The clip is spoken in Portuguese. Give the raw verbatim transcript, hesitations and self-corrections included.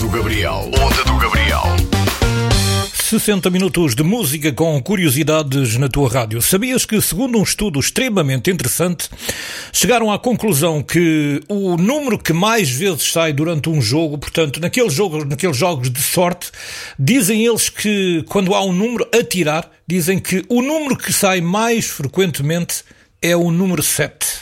do Gabriel. Onda do Gabriel. sessenta minutos de música com curiosidades na tua rádio. Sabias que, segundo um estudo extremamente interessante, chegaram à conclusão que o número que mais vezes sai durante um jogo, portanto, naqueles jogos, naqueles jogos de sorte, dizem eles que quando há um número a tirar, dizem que o número que sai mais frequentemente é o número sete.